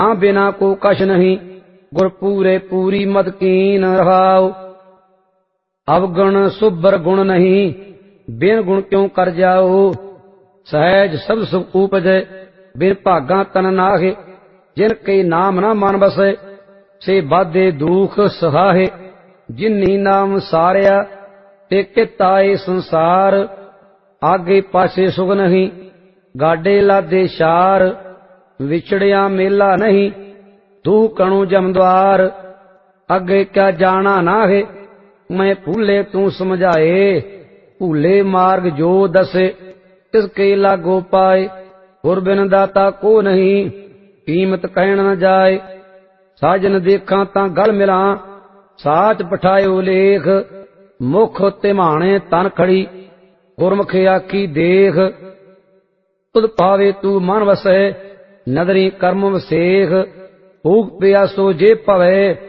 हाँ बिना को कछ नहीं, गुर पूरे पूरी मत कीन रहाओ। अवगुण सुब्बर गुण नहीं, बिन गुण क्यों कर जाओ। सहज सब सुख उपजै, बिन भागा तन नाहे। जिन के नाम न मन बसे, से बाधे दुख सहाहे। जिन्नी नाम सारिया, ते किताए संसार। आगे पासे सुख नहीं, गाडे लादे शार। विछड़िया मेला नहीं, तू कणु जमद्वार। अगे क्या जाना नाहे, मैं भूले तू समझाए। भूले मार्ग जो दसे, तिसके लागो पाए। गुर बिन दाता को नहीं, कीमत कहण न जाए। साजन देखा तां गल मिला, साच पठायो लेख। मुख तिमाणे तन खड़ी, गुरमुख आखी देख। तुद पावे तू मन वसै, नदरी कर्म वसेख। भूख प्यासो जे पवै,